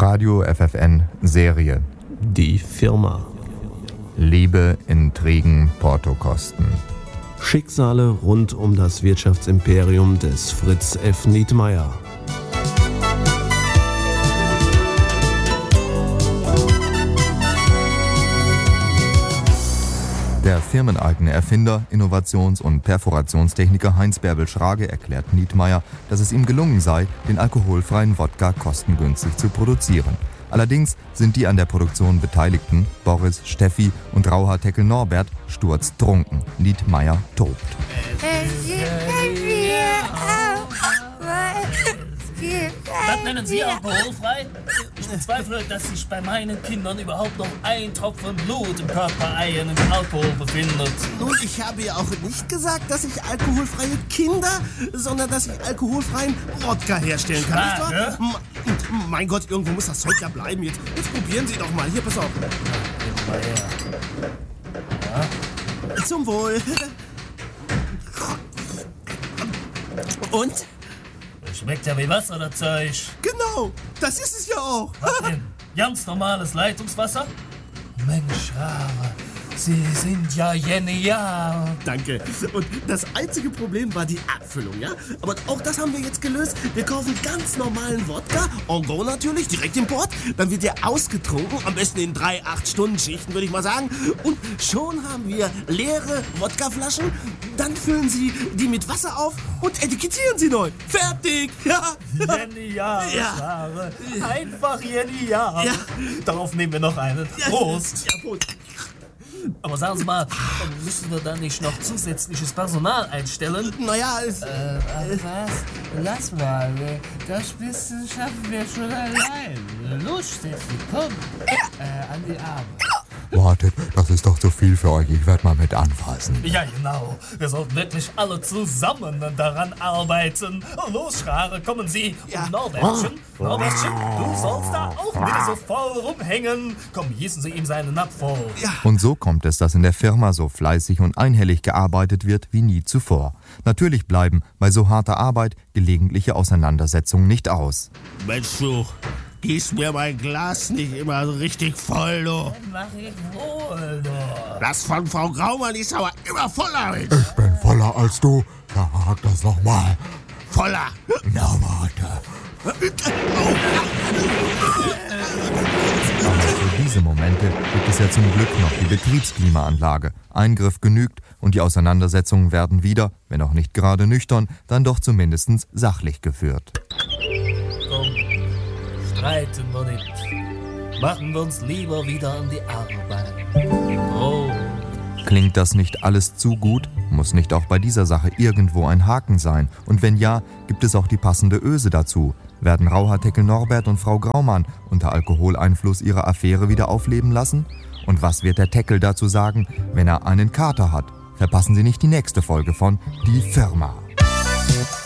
Radio FFN Serie. Die Firma. Liebe, Intrigen, Portokosten. Schicksale rund um das Wirtschaftsimperium des Fritz F. Nietmeyer. Der firmeneigene Erfinder, Innovations- und Perforationstechniker Heinz Bärbel Schrage erklärt Nietmeyer, dass es ihm gelungen sei, den alkoholfreien Wodka kostengünstig zu produzieren. Allerdings sind die an der Produktion Beteiligten, Boris, Steffi und Rauhaar-Teckel Norbert, sturztrunken. Nietmeyer tobt. Was nennen Sie alkoholfrei? Ich bezweifle, dass sich bei meinen Kindern überhaupt noch ein Tropfen Blut im Körper eiernden Alkohol befindet. Nun, ich habe ja auch nicht gesagt, dass ich alkoholfreie Kinder, sondern dass ich alkoholfreien Wodka herstellen kann, nicht wahr? Mein Gott, irgendwo muss das Zeug ja bleiben. Jetzt probieren Sie doch mal. Hier, pass auf. Ja. Zum Wohl. Und? Schmeckt ja wie Wasser, das Zeug. Genau, das ist es ja auch. Was denn? Ganz normales Leitungswasser? Mensch, Rare, Sie sind ja genial. Danke. Und das einzige Problem war die Abfüllung, ja? Aber auch das haben wir jetzt gelöst. Wir kaufen ganz normalen Wodka, en go natürlich, direkt im Port. Dann wird der ausgetrunken, am besten in 3 8-Stunden-Schichten, würde ich mal sagen. Und schon haben wir leere Wodkaflaschen. Dann füllen Sie die mit Wasser auf und etikettieren sie neu. Fertig! Ja. Genial, Ja. Rare. Einfach genial. Ja. Darauf nehmen wir noch einen. Prost. Ja, Prost. Aber sagen Sie mal, müssen wir da nicht noch zusätzliches Personal einstellen? Naja, es... Was? Lass mal, das bisschen schaffen wir schon allein. Los, Steffi, komm, an die Arme. Wartet, das ist doch zu viel für euch. Ich werde mal mit anfassen. Ja, genau. Wir sollten wirklich alle zusammen daran arbeiten. Los, Schrare, kommen Sie. Ja. Und Norbertchen, du sollst da auch wieder so voll rumhängen. Komm, gießen Sie ihm seinen Napf voll. Ja. Und so kommt es, dass in der Firma so fleißig und einhellig gearbeitet wird wie nie zuvor. Natürlich bleiben bei so harter Arbeit gelegentliche Auseinandersetzungen nicht aus. Mensch, du, gieß mir mein Glas nicht immer so richtig voll, du. Mach ich wohl, doch. Das von Frau Graumann ist aber immer voller, Mensch. Ich bin voller als du. Sag das nochmal. Voller. Na, warte. Aber für diese Momente gibt es ja zum Glück noch die Betriebsklimaanlage. Eingriff genügt und die Auseinandersetzungen werden wieder, wenn auch nicht gerade nüchtern, dann doch zumindest sachlich geführt. Komm, streiten wir nicht. Machen wir uns lieber wieder an die Arbeit. Oh. Klingt das nicht alles zu gut? Muss nicht auch bei dieser Sache irgendwo ein Haken sein? Und wenn ja, gibt es auch die passende Öse dazu? Werden Rauhaar-Teckel Norbert und Frau Graumann unter Alkoholeinfluss ihre Affäre wieder aufleben lassen? Und was wird der Teckel dazu sagen, wenn er einen Kater hat? Verpassen Sie nicht die nächste Folge von Die Firma.